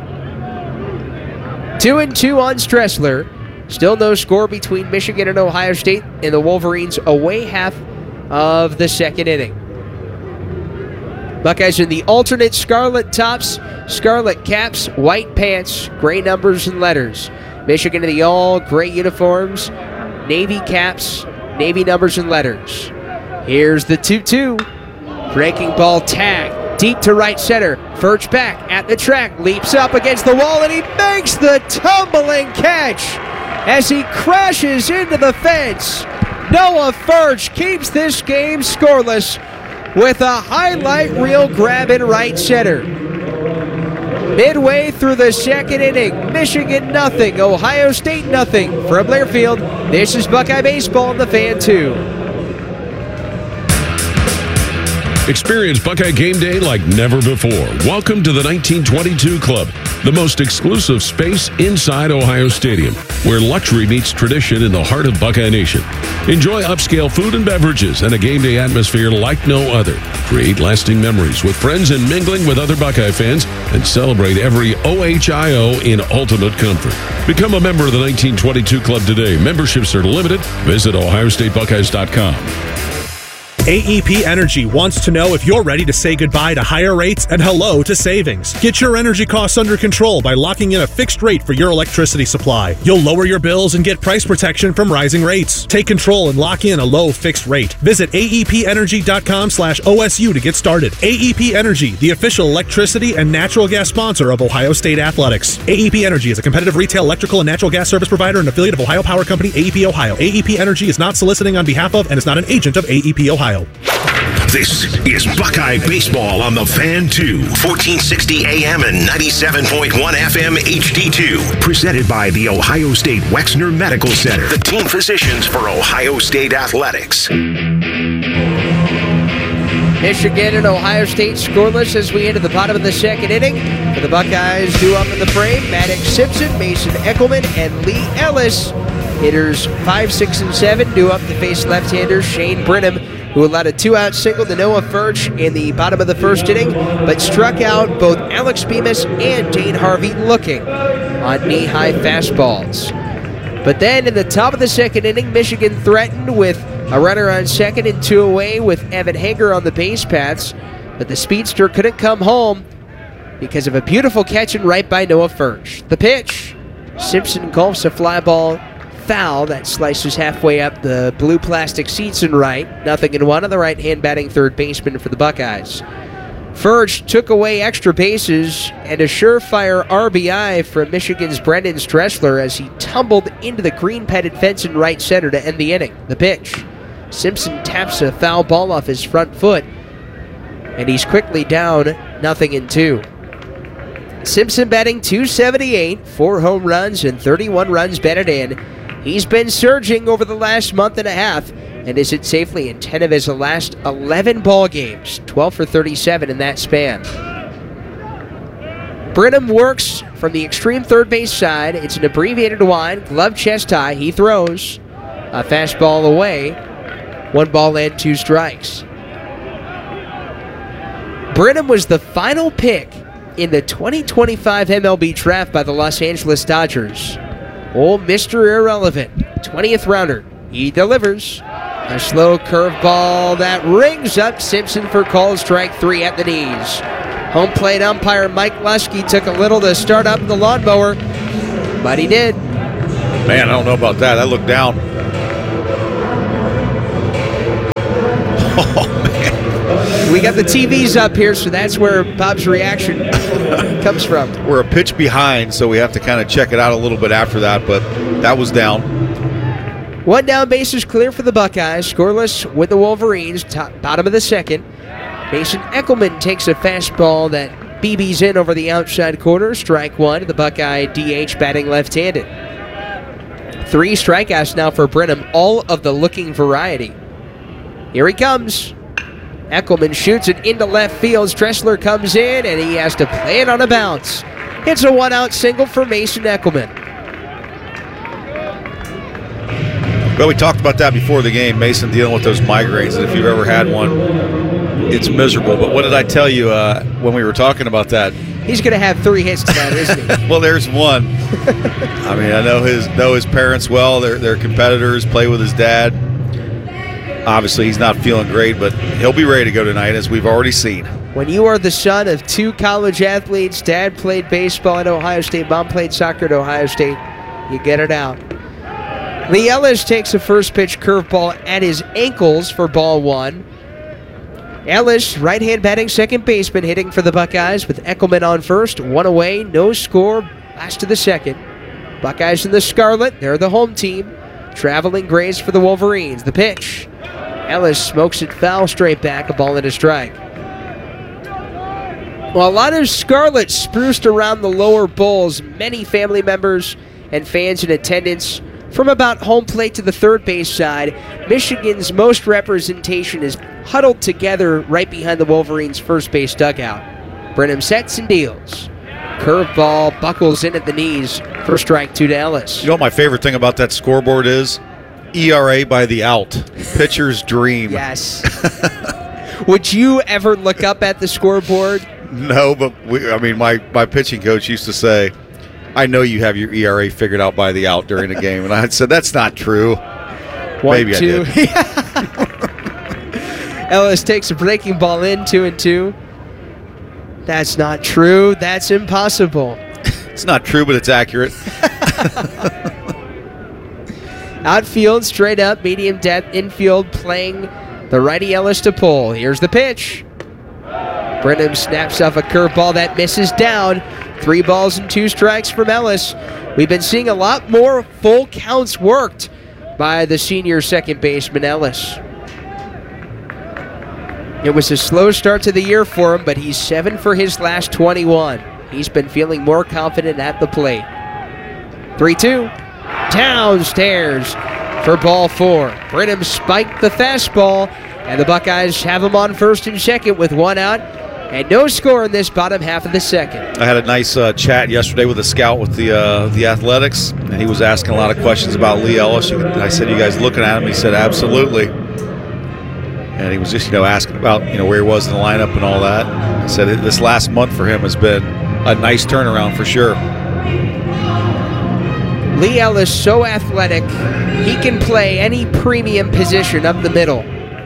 2-2 on Stressler. Still no score between Michigan and Ohio State in the Wolverines' away half of the second inning. Buckeyes in the alternate scarlet tops, scarlet caps, white pants, gray numbers and letters. Michigan in the all gray uniforms, navy caps, navy numbers and letters. Here's the 2-2. Breaking ball tag. Deep to right center. Furch back at the track. Leaps up against the wall, and he makes the tumbling catch as he crashes into the fence. Noah Furch keeps this game scoreless with a highlight reel grab in right center. Midway through the second inning, Michigan nothing, Ohio State nothing. From Learfield, this is Buckeye Baseball on the Fan 2. Experience Buckeye Game Day like never before. Welcome to the 1922 Club, the most exclusive space inside Ohio Stadium, where luxury meets tradition in the heart of Buckeye Nation. Enjoy upscale food and beverages and a game day atmosphere like no other. Create lasting memories with friends and mingling with other Buckeye fans, and celebrate every OHIO in ultimate comfort. Become a member of the 1922 Club today. Memberships are limited. Visit OhioStateBuckeyes.com. AEP Energy wants to know if you're ready to say goodbye to higher rates and hello to savings. Get your energy costs under control by locking in a fixed rate for your electricity supply. You'll lower your bills and get price protection from rising rates. Take control and lock in a low fixed rate. Visit aepenergy.com/OSU to get started. AEP Energy, the official electricity and natural gas sponsor of Ohio State Athletics. AEP Energy is a competitive retail electrical and natural gas service provider and affiliate of Ohio Power Company, AEP Ohio. AEP Energy is not soliciting on behalf of and is not an agent of AEP Ohio. This is Buckeye Baseball on the Fan 2, 1460 AM and 97.1 FM HD2. Presented by the Ohio State Wexner Medical Center, the team physicians for Ohio State Athletics. Michigan and Ohio State scoreless as we enter the bottom of the second inning. For the Buckeyes, due up in the frame, Maddox Simpson, Mason Eckelman, and Lee Ellis. Hitters 5, 6, and 7 due up to face left-hander Shane Brenham, who allowed a 2-out single to Noah Furch in the bottom of the first inning, but struck out both Alex Bemis and Dane Harvey looking on knee-high fastballs. But then in the top of the second inning, Michigan threatened with a runner on second and 2 away with Evan Hager on the base paths, but the speedster couldn't come home because of a beautiful catch and right by Noah Furch. The pitch, Simpson gulps a fly ball foul that slices halfway up the blue plastic seats and right. 0-1 on the right-hand batting third baseman for the Buckeyes. Furch took away extra bases and a surefire RBI from Michigan's Brendan Stressler as he tumbled into the green-petted fence in right center to end the inning. The pitch. Simpson taps a foul ball off his front foot, and he's quickly down 0-2. Simpson batting .278, 4 home runs and 31 runs batted in. He's been surging over the last month and a half and is hit safely in 10 of his last 11 ball games, 12 for 37 in that span. Brenham works from the extreme third base side. It's an abbreviated line, glove chest high. He throws. A fastball away. 1 ball and 2 strikes. Brenham was the final pick in the 2025 MLB draft by the Los Angeles Dodgers. Old Mr. Irrelevant, 20th rounder. He delivers. A slow curveball that rings up Simpson for call strike 3 at the knees. Home plate umpire Mike Lusky took a little to start up the lawnmower, but he did. Man, I don't know about that. I looked down. Oh, man. We got the TVs up here, so that's where Bob's reaction comes from. We're a pitch behind, so we have to kind of check it out a little bit after that, but that was down. 1 down, bases clear for the Buckeyes. Scoreless with the Wolverines, bottom of the second. Mason Eckelman takes a fastball that BB's in over the outside corner. Strike 1. The Buckeye DH batting left-handed. 3 strikeouts now for Brenham, all of the looking variety. Here he comes. Eckelman shoots it into left field. Stressler comes in, and he has to play it on a bounce. It's a 1-out single for Mason Eckelman. Well, we talked about that before the game. Mason dealing with those migraines, and if you've ever had one, it's miserable. But what did I tell you when we were talking about that? He's going to have 3 hits tonight, isn't he? Well, there's one. I mean, I know his parents well. They're competitors, play with his dad. Obviously, he's not feeling great, but he'll be ready to go tonight, as we've already seen. When you are the son of 2 college athletes, dad played baseball at Ohio State, mom played soccer at Ohio State, you get it out. Lee Ellis takes a first pitch curveball at his ankles for ball 1. Ellis, right-hand batting second baseman, hitting for the Buckeyes with Eckelman on first. 1 away, no score, last to the second. Buckeyes in the scarlet, they're the home team. Traveling Grays for the Wolverines. The pitch. Ellis smokes it foul straight back, a ball and a strike. Well, a lot of scarlet spruced around the lower bowls. Many family members and fans in attendance from about home plate to the third base side. Michigan's most representation is huddled together right behind the Wolverines' first base dugout. Brenham sets and deals. Curveball buckles in at the knees for strike 2 to Ellis. You know what my favorite thing about that scoreboard is? ERA by the out. Pitcher's dream. Yes. Would you ever look up at the scoreboard? No, but my pitching coach used to say, I know you have your ERA figured out by the out during the game. And I said, that's not true. 1, Maybe 2. I did. Ellis takes a breaking ball in, 2-2. That's not true. That's impossible. It's not true, but it's accurate. Outfield, straight up, medium depth, infield, playing the righty Ellis to pull. Here's the pitch. Brenham snaps off a curveball that misses down. 3 balls and 2 strikes from Ellis. We've been seeing a lot more full counts worked by the senior second baseman Ellis. It was a slow start to the year for him, but he's 7 for his last 21. He's been feeling more confident at the plate. 3-2. Downstairs for ball 4. Brenham spiked the fastball, and the Buckeyes have him on first and second with 1 out, and no score in this bottom half of the second. I had a nice chat yesterday with a scout with the Athletics, and he was asking a lot of questions about Lee Ellis. I said, you guys looking at him? He said, absolutely. And he was just, asking about, where he was in the lineup and all that. I said, this last month for him has been a nice turnaround for sure. Lee Ellis, so athletic, he can play any premium position up the middle.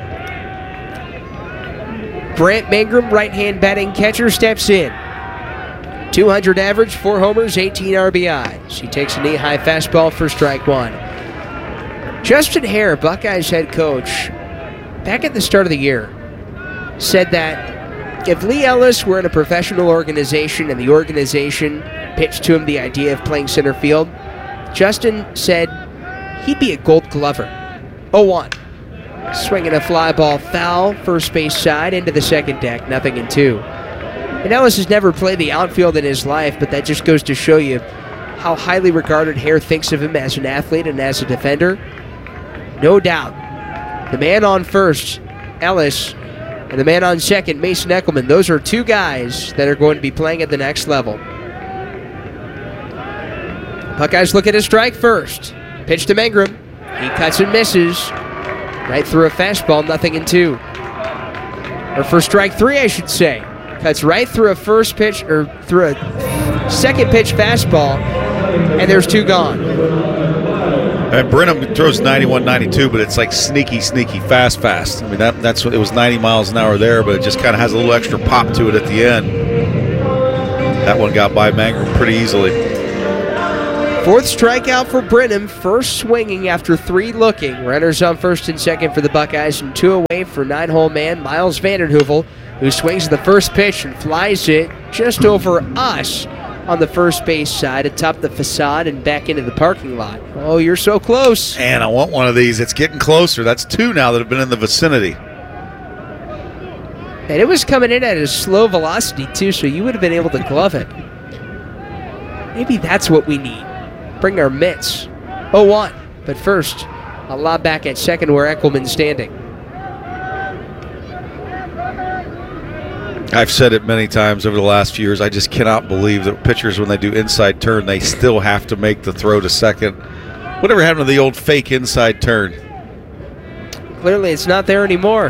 Brant Mangrum, right-hand batting catcher, steps in. 200 average, 4 homers, 18 RBIs. He takes a knee-high fastball for strike 1. Justin Hare, Buckeyes head coach, back at the start of the year, said that if Lee Ellis were in a professional organization and the organization pitched to him the idea of playing center field, Justin said he'd be a Gold Glover. 0-1. Swinging a fly ball foul, first base side into the second deck, 0-2. And Ellis has never played the outfield in his life, but that just goes to show you how highly regarded Hare thinks of him as an athlete and as a defender. No doubt. The man on first, Ellis, and the man on second, Mason Eckelman, those are 2 guys that are going to be playing at the next level. Buckeyes look at a strike first. Pitch to Mangrum. He cuts and misses. Right through a fastball, 0-2. Or for strike 3, I should say. Cuts right through a first pitch, or through a second pitch fastball, and there's 2 gone. And Brenham throws 91, 92, but it's like sneaky fast. I mean, that's what it was, 90 miles an hour there, but it just kind of has a little extra pop to it at the end. That one got by Mangrum pretty easily. 4th strikeout for Brenham, first swinging after 3 looking. Runners on first and second for the Buckeyes, and 2 away for 9-hole man Miles Vandenheuvel, who swings at the first pitch and flies it just over us on the first base side atop the facade and back into the parking lot. Oh, you're so close. And I want one of these. It's getting closer. That's 2 now that have been in the vicinity. And it was coming in at a slow velocity, too, so you would have been able to glove it. Maybe that's what we need. Bring our mitts. 0-1. But first, a lob back at second where Eckelman's standing. I've said it many times over the last few years. I just cannot believe that pitchers, when they do inside turn, they still have to make the throw to second. Whatever happened to the old fake inside turn? Clearly, it's not there anymore.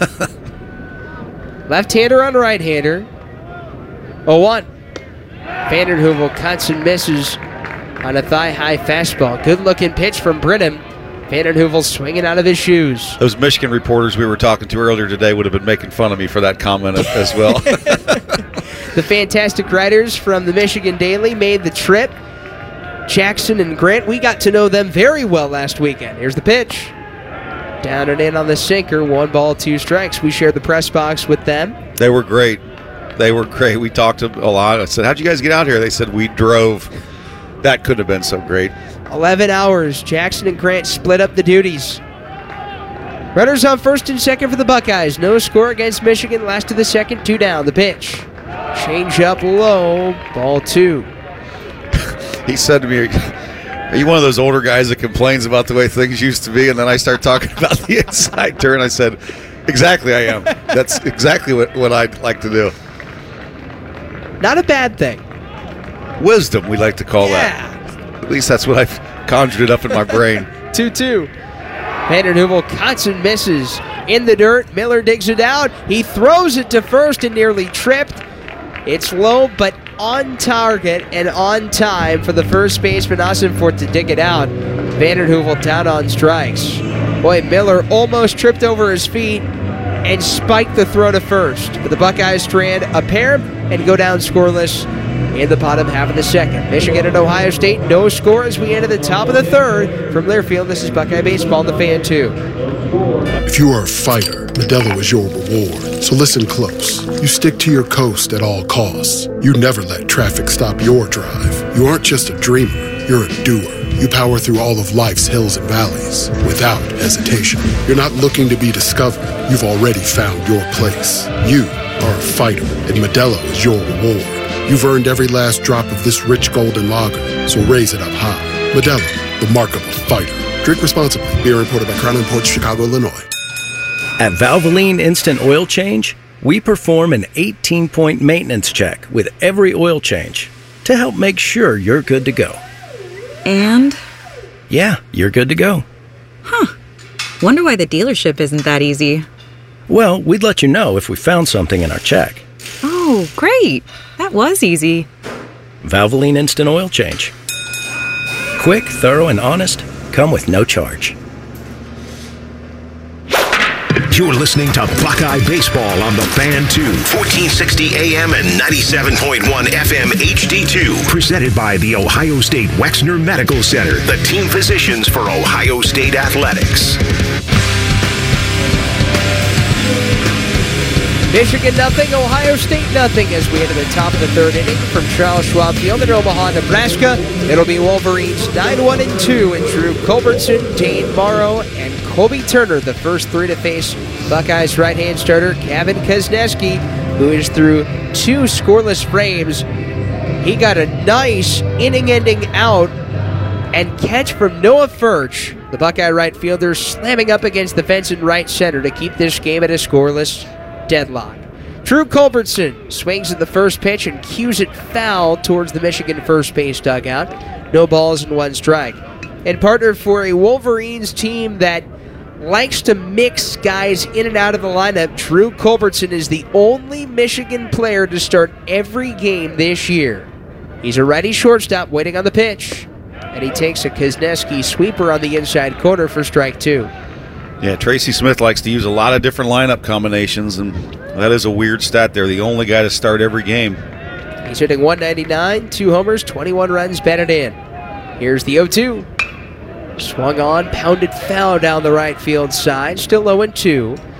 Left-hander on right-hander. 0-1. Vandenheuvel cuts and misses on a thigh-high fastball. Good-looking pitch from Brenham. Vandenheuvel swinging out of his shoes. Those Michigan reporters we were talking to earlier today would have been making fun of me for that comment as well. The fantastic writers from the Michigan Daily made the trip. Jackson and Grant, we got to know them very well last weekend. Here's the pitch. Down and in on the sinker. 1 ball, 2 strikes. We shared the press box with them. They were great. We talked a lot. I said, how'd you guys get out here? They said, we drove. That could have been so great. 11 hours. Jackson and Grant split up the duties. Runners on first and second for the Buckeyes. No score against Michigan. Last of the second, 2 down. The pitch. Change up low. Ball 2. He said to me, are you one of those older guys that complains about the way things used to be? And then I start talking about the inside turn. I said, exactly, I am. That's exactly what I'd like to do. Not a bad thing. Wisdom, we like to call that. At least that's what I've conjured it up in my brain. 2-2. Vandenheuvel cuts and misses. In the dirt, Miller digs it out. He throws it to first and nearly tripped. It's low, but on target and on time for the first baseman Ossenfort to dig it out. Vandenheuvel down on strikes. Boy, Miller almost tripped over his feet and spiked the throw to first. But the Buckeyes strand a pair and go down scoreless in the bottom half of the second. Michigan and Ohio State, no score as we enter the top of the third. From Learfield, this is Buckeye Baseball on the Fan 2. If you are a fighter, Modelo is your reward. So listen close. You stick to your coast at all costs. You never let traffic stop your drive. You aren't just a dreamer, you're a doer. You power through all of life's hills and valleys without hesitation. You're not looking to be discovered. You've already found your place. You are a fighter, and Modelo is your reward. You've earned every last drop of this rich golden lager, so raise it up high. Modelo, the mark of a fighter. Drink responsibly. Beer imported by Crown Imports, Chicago, Illinois. At Valvoline Instant Oil Change, we perform an 18-point maintenance check with every oil change to help make sure you're good to go. And? Yeah, you're good to go. Huh. Wonder why the dealership isn't that easy. Well, we'd let you know if we found something in our check. Oh, great. That was easy. Valvoline Instant Oil Change. Quick, thorough, and honest. Come with no charge. You're listening to Buckeye Baseball on the Fan 2, 1460 AM and 97.1 FM HD2. Presented by the Ohio State Wexner Medical Center, the team physicians for Ohio State Athletics. Michigan 0, Ohio State 0 as we enter the top of the third inning from Charles Schwab Field in Omaha, Nebraska. It'll be Wolverines 9-1-2 and Drew Culbertson, Dane Morrow, and Colby Turner, the first 3 to face Buckeyes right-hand starter Gavin Kuzneski, who is through 2 scoreless frames. He got a nice inning-ending out and catch from Noah Furch, the Buckeye right fielder, slamming up against the fence in right center to keep this game at a scoreless deadlock. Drew Culbertson swings at the first pitch and cues it foul towards the Michigan first base dugout. No balls and 1 strike. and partnered for a Wolverines team that likes to mix guys in and out of the lineup. Drew Culbertson is the only Michigan player to start every game this year. He's a righty shortstop waiting on the pitch, and he takes a Kuzneski sweeper on the inside corner for strike 2. Yeah, Tracy Smith likes to use a lot of different lineup combinations, and that is a weird stat there. The only guy to start every game. He's hitting .199, 2 homers, 21 runs batted in. Here's the 0-2. Swung on, pounded foul down the right field side. Still 0-2.